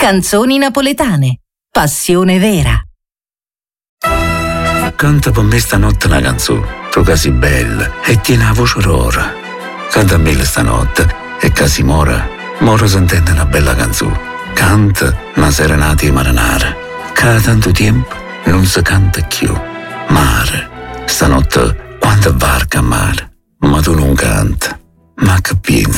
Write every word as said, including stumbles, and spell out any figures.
Canzoni napoletane. Passione vera. Canta per me stanotte una canzone, tu che sei bella e tieni la voce rora. Canta a me stanotte e che si mora, mora sentendo una bella canzone. Canta una serenata di marinara, che da tanto tempo non si canta più. Mare, stanotte quando varca a mare, ma tu non canta, ma che pensi?